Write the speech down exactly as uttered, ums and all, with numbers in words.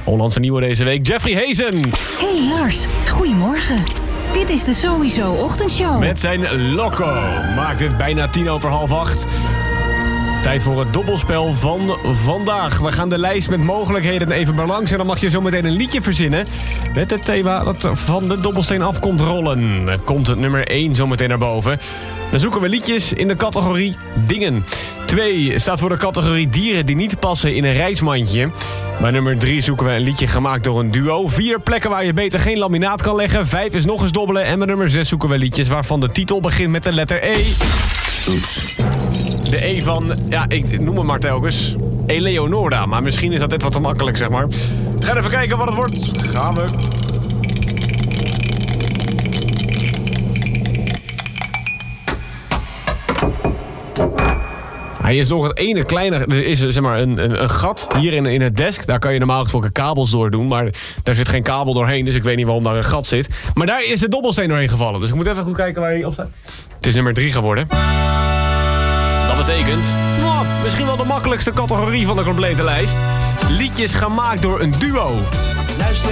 Hollandse nieuwe deze week, Jeffrey Hazen. Hey Lars, goedemorgen. Dit is de Sowieso Ochtendshow. Met zijn Loco maakt het bijna tien over half acht. Tijd voor het dobbelspel van vandaag. We gaan de lijst met mogelijkheden even belangs. En dan mag je zo meteen een liedje verzinnen met het thema dat van de dobbelsteen af komt rollen. Dan komt het nummer één zo meteen naar boven. Dan zoeken we liedjes in de categorie dingen. twee staat voor de categorie dieren die niet passen in een reismandje. Bij nummer drie zoeken we een liedje gemaakt door een duo. vier plekken waar je beter geen laminaat kan leggen. vijf is nog eens dobbelen. En bij nummer zes zoeken we liedjes waarvan de titel begint met de letter E. Oeps. De E van, ja, ik noem hem maar telkens Eleonora. Maar misschien is dat net wat te makkelijk, zeg maar. Ga even kijken wat het wordt. Gaan we. Hij is nog het ene kleine. Er is zeg maar een, een, een gat hier in, in het desk. Daar kan je normaal gesproken kabels door doen. Maar daar zit geen kabel doorheen. Dus ik weet niet waarom daar een gat zit. Maar daar is de dobbelsteen doorheen gevallen. Dus ik moet even goed kijken waar hij op staat. Het is nummer drie geworden. Dat betekent, nou, misschien wel de makkelijkste categorie van de complete lijst. Liedjes gemaakt door een duo. Luister.